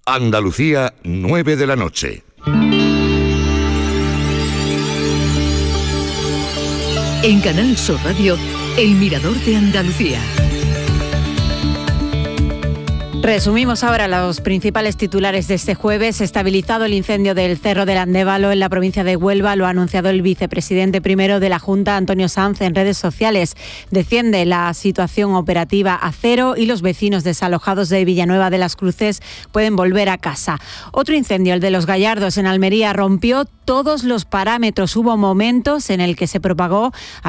Andalucía, 9 de la noche. En Canal Sur Radio, El Mirador de Andalucía. Resumimos ahora los principales titulares de este jueves. Estabilizado el incendio del Cerro del Andévalo en la provincia de Huelva, lo ha anunciado el vicepresidente primero de la Junta, Antonio Sanz, en redes sociales. Desciende la situación operativa a cero y los vecinos desalojados de Villanueva de las Cruces pueden volver a casa. Otro incendio, el de Los Gallardos en Almería, rompió todos los parámetros. Hubo momentos en el que se propagó a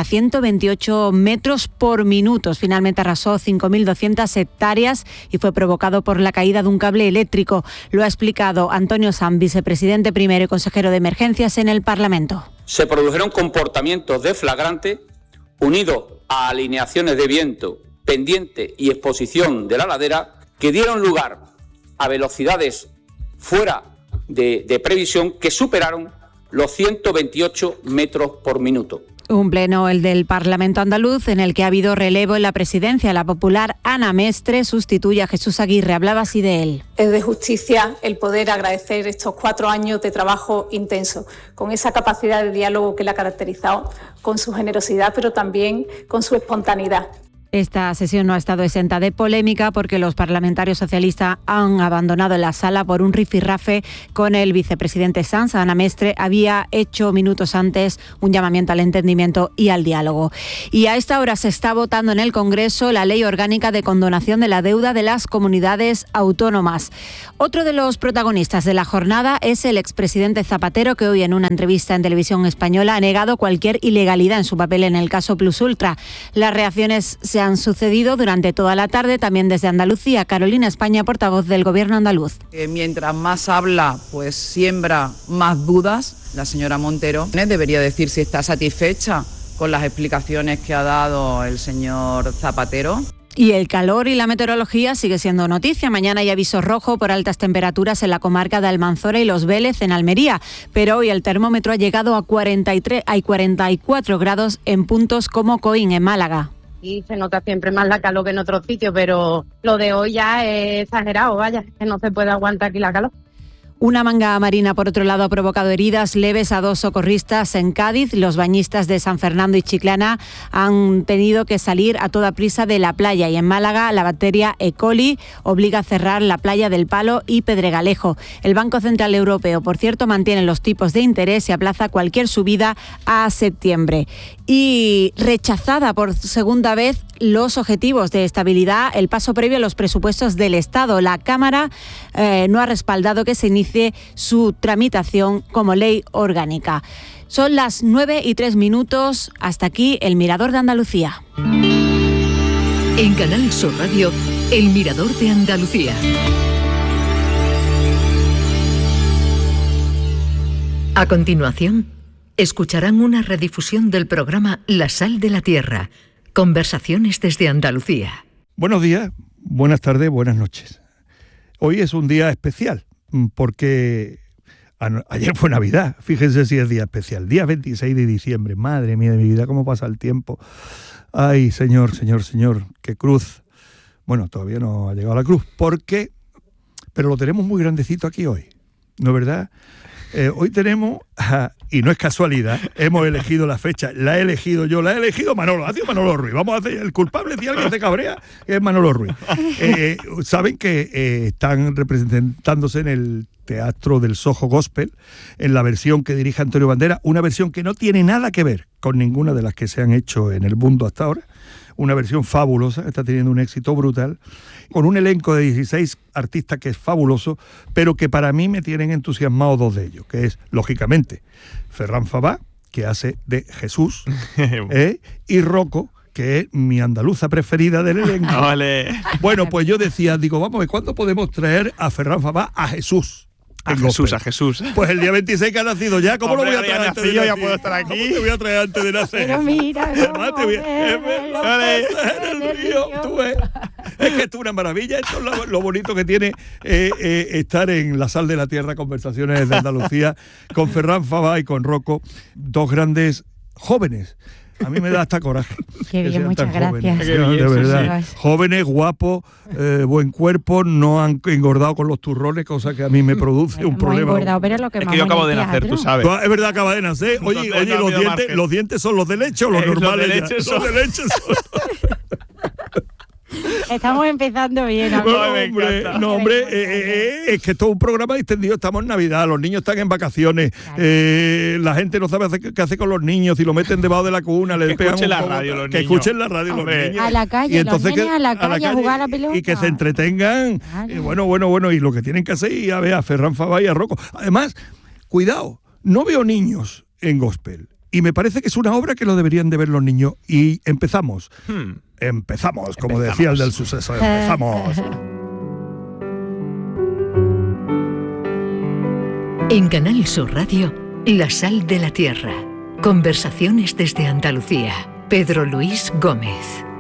128 metros por minuto. Finalmente arrasó 5.200 hectáreas y fue provocado por la caída de un cable eléctrico. Lo ha explicado Antonio Sanz, vicepresidente primero y consejero de Emergencias en el Parlamento. Se produjeron comportamientos de flagrante unidos a alineaciones de viento, pendiente y exposición de la ladera que dieron lugar a velocidades fuera de previsión que superaron los 128 metros por minuto. Un pleno, el del Parlamento andaluz, en el que ha habido relevo en la presidencia. La popular Ana Mestre sustituye a Jesús Aguirre. Hablaba así de él. Es de justicia el poder agradecer estos 4 años de trabajo intenso, con esa capacidad de diálogo que le ha caracterizado, con su generosidad, pero también con su espontaneidad. Esta sesión no ha estado exenta de polémica porque los parlamentarios socialistas han abandonado la sala por un rifirrafe con el vicepresidente Sanz. Ana Mestre había hecho minutos antes un llamamiento al entendimiento y al diálogo. Y a esta hora se está votando en el Congreso la Ley Orgánica de Condonación de la Deuda de las Comunidades Autónomas. Otro de los protagonistas de la jornada es el expresidente Zapatero, que hoy en una entrevista en Televisión Española ha negado cualquier ilegalidad en su papel en el caso Plus Ultra. Las reacciones se han sucedido durante toda la tarde, también desde Andalucía. Carolina España, portavoz del Gobierno andaluz. Mientras más habla, pues siembra más dudas. La señora Montero debería decir si está satisfecha con las explicaciones que ha dado el señor Zapatero. Y el calor y la meteorología sigue siendo noticia. Mañana hay aviso rojo por altas temperaturas en la comarca de Almanzora y Los Vélez, en Almería. Pero hoy el termómetro ha llegado a 44 grados en puntos como Coín, en Málaga. Y se nota siempre más la calor que en otros sitios, pero lo de hoy ya es exagerado, vaya, que no se puede aguantar aquí la calor. Una manga marina, por otro lado, ha provocado heridas leves a 2 socorristas en Cádiz. Los bañistas de San Fernando y Chiclana han tenido que salir a toda prisa de la playa. Y en Málaga, la bacteria E. coli obliga a cerrar la playa del Palo y Pedregalejo. El Banco Central Europeo, por cierto, mantiene los tipos de interés y aplaza cualquier subida a septiembre. Y rechazada por segunda vez los objetivos de estabilidad, el paso previo a los presupuestos del Estado. La Cámara no ha respaldado que se inicie su tramitación como ley orgánica. Son las 9:03. Hasta aquí el Mirador de Andalucía. En Canal Sur Radio, el Mirador de Andalucía. A continuación, escucharán una redifusión del programa La Sal de la Tierra. Conversaciones desde Andalucía. Buenos días, buenas tardes, buenas noches. Hoy es un día especial porque ayer fue Navidad. Fíjense si es día especial. Día 26 de diciembre. Madre mía de mi vida, cómo pasa el tiempo. Ay, Señor, qué cruz. Bueno, todavía no ha llegado la cruz. Pero lo tenemos muy grandecito aquí hoy, ¿no es verdad? Hoy tenemos, y no es casualidad, hemos elegido la fecha, la he elegido yo, la he elegido Manolo, ha sido Manolo Ruiz. Vamos a hacer el culpable, si alguien se cabrea, es Manolo Ruiz. Saben que están representándose en el Teatro del Soho Gospel, en la versión que dirige Antonio Banderas, una versión que no tiene nada que ver con ninguna de las que se han hecho en el mundo hasta ahora. Una versión fabulosa, está teniendo un éxito brutal, con un elenco de 16 artistas que es fabuloso, pero que para mí me tienen entusiasmado 2 de ellos, que es, lógicamente, Ferran Fabá, que hace de Jesús, y Rocco, que es mi andaluza preferida del elenco. Vale. Bueno, pues yo decía, vamos a ver, ¿cuándo podemos traer a Ferran Fabá a Jesús? A Jesús. Pues el día 26 que ha nacido ya, ¿cómo lo voy a traer antes de nacer? Ya puedo estar aquí. ¿Cómo te voy a traer antes de nacer? Pero mira, Es que esto es una maravilla, esto es lo bonito que tiene estar en La Sal de la Tierra, Conversaciones de Andalucía, con Ferran Fabá y con Rocco, 2 grandes jóvenes. A mí me da hasta coraje. Qué bien, muchas gracias. De verdad. Jóvenes, guapos, buen cuerpo, no han engordado con los turrones, cosa que a mí me produce un problema. Engordado, pero lo que es que yo acabo de nacer, tú sabes. Es verdad, acaba de nacer. Oye, los dientes son los de leche o los normales. Los de leche son. Estamos empezando bien. Es que esto es un programa distendido. Estamos en Navidad, los niños están en vacaciones, claro. La gente no sabe qué hace con los niños, si lo meten debajo de la cuna, le pegan escuchen la radio los niños. Que escuchen la radio los niños. A la calle, y entonces a la calle a jugar a la pelota. Y que se entretengan. Bueno, y lo que tienen que hacer es ir a ver a Ferran Fabá y a Rocco. Además, cuidado, no veo niños en gospel. Y me parece que es una obra que lo deberían de ver los niños. Y empezamos. Empezamos, como decía el del suceso. Empezamos. En Canal Sur Radio, La Sal de la Tierra. Conversaciones desde Andalucía. Pedro Luis Gómez.